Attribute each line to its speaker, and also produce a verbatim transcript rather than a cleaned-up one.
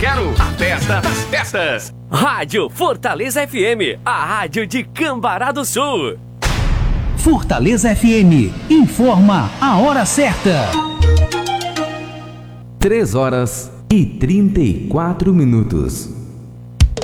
Speaker 1: quero a festa das festas.
Speaker 2: Rádio Fortaleza F M, a rádio de Cambará do Sul.
Speaker 3: Fortaleza F M, informa a hora certa.
Speaker 4: três horas e trinta e quatro minutos.